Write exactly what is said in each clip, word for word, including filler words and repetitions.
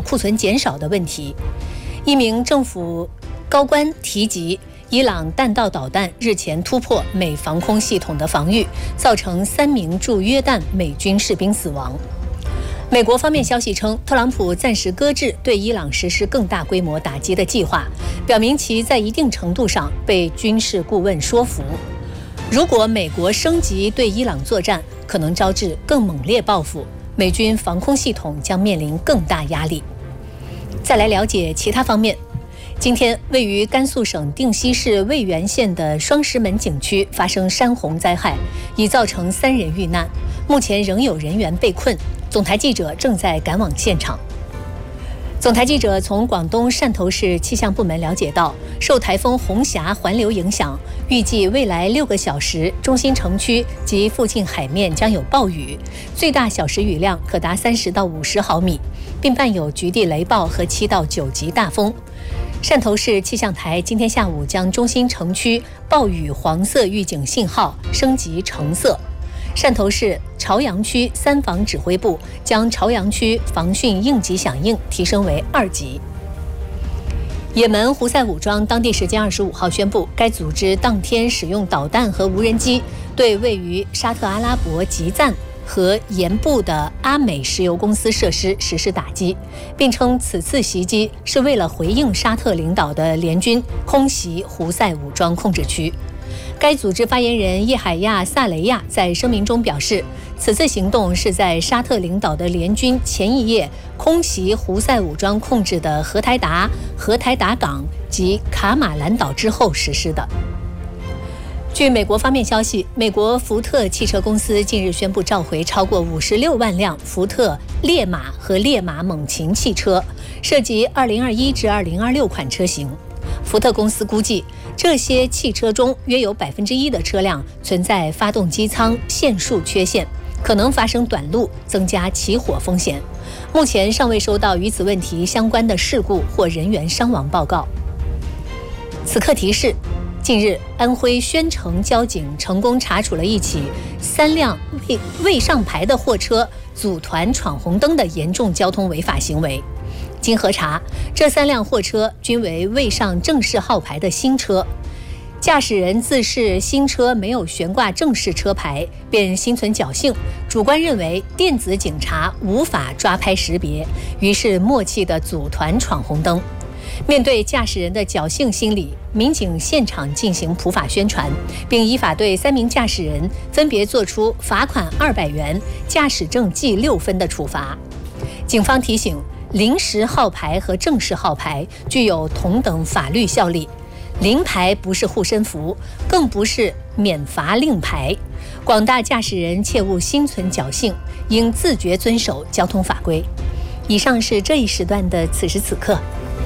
库存减少的问题。一名政府高官提及，伊朗弹道导弹日前突破美防空系统的防御，造成三名驻约旦美军士兵死亡。美国方面消息称，特朗普暂时搁置对伊朗实施更大规模打击的计划，表明其在一定程度上被军事顾问说服。如果美国升级对伊朗作战，可能招致更猛烈报复，美军防空系统将面临更大压力。再来了解其他方面。今天，位于甘肃省定西市渭源县的双石门景区发生山洪灾害，已造成三人遇难，目前仍有人员被困。总台记者正在赶往现场。总台记者从广东汕头市气象部门了解到，受台风红霞环流影响，预计未来六个小时，中心城区及附近海面将有暴雨，最大小时雨量可达三十到五十毫米，并伴有局地雷暴和七到九级大风。汕头市气象台今天下午将中心城区暴雨黄色预警信号升级橙色。汕头市潮阳区三防指挥部将潮阳区防汛应急响应提升为二级。也门胡塞武装当地时间二十五号宣布，该组织当天使用导弹和无人机对位于沙特阿拉伯吉赞和盐部的阿美石油公司设施实施打击，并称此次袭击是为了回应沙特领导的联军空袭胡塞武装控制区。该组织发言人叶海亚·萨雷亚在声明中表示，此次行动是在沙特领导的联军前一夜空袭胡塞武装控制的荷台达、荷台达港及卡马兰岛之后实施的。据美国方面消息，美国福特汽车公司近日宣布召回超过五十六万辆福特烈马和烈马猛禽汽车，涉及二零二一至二零二六款车型。福特公司估计，这些汽车中约有百分之一的车辆存在发动机舱线束缺陷，可能发生短路，增加起火风险。目前尚未收到与此问题相关的事故或人员伤亡报告。此刻提示：近日，安徽宣城交警成功查处了一起三辆未未上牌的货车组团闯红灯的严重交通违法行为。经核查，这三辆货车均为未上正式号牌的新车，驾驶人自视新车没有悬挂正式车牌，便心存侥幸，主观认为电子警察无法抓拍识别，于是默契地组团闯红灯。面对驾驶人的侥幸心理，民警现场进行普法宣传，并依法对三名驾驶人分别作出罚款二百元、驾驶证记六分的处罚。警方提醒，临时号牌和正式号牌具有同等法律效力，临牌不是护身符，更不是免罚令牌。广大驾驶人切勿心存侥幸，应自觉遵守交通法规。以上是这一时段的此时此刻。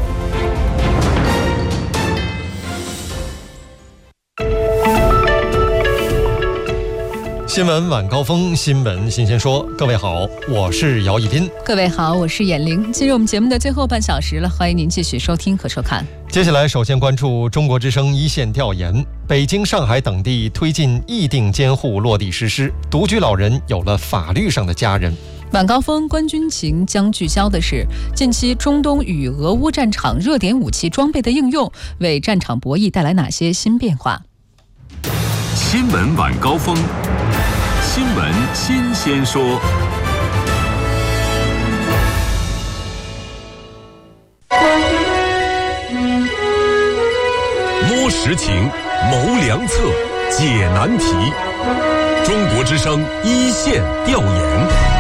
新闻晚高峰，新闻新鲜说。各位好，我是姚一斌。 各位好，我是闫玲。进入我们节目的最后半小时了，欢迎您继续收听和收看。 接下来首先关注中国之声一线调研，北京、上海等地推进议定监护落地实施，独居老人有了法律上的家人。 晚高峰观军情将聚焦的是近期中东与俄乌战场热点武器装备的应用，为战场博弈带来哪些新变化？ 新闻晚高峰，新闻新鲜说。摸实情，谋良策，解难题。中国之声一线调研。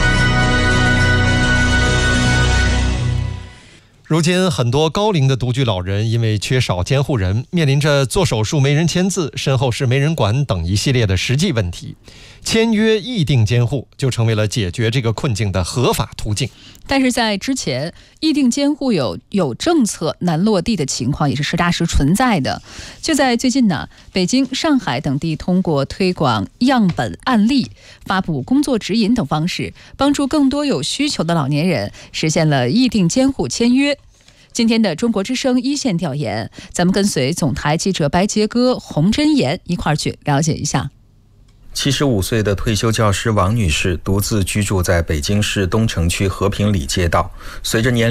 如今，很多高龄的独居老人因为缺少监护人，面临着做手术没人签字、身后事没人管等一系列的实际问题。签约议定监护就成为了解决这个困境的合法途径。 但是在之前，议定监护有有政策难落地的情况也是实打实存在的。就在最近呢，北京、上海等地通过推广样本案例、发布工作指引等方式，帮助更多有需求的老年人实现了议定监护签约。今天的中国之声一线调研，咱们跟随总台记者白杰哥、洪真言一块儿去了解一下。 七十五岁的退休教师王女士独自居住在北京市东城区和平里街道，随着年